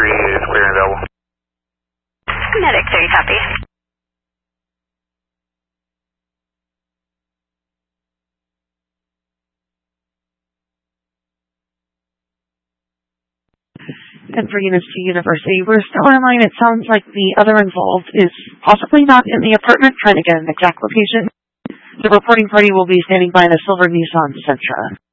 is clear and available. Medic 3, copy. And for Units 2 University, we're still in line. It sounds like the other involved is possibly not in the apartment, trying to get an exact location. The reporting party will be standing by in a silver Nissan Sentra.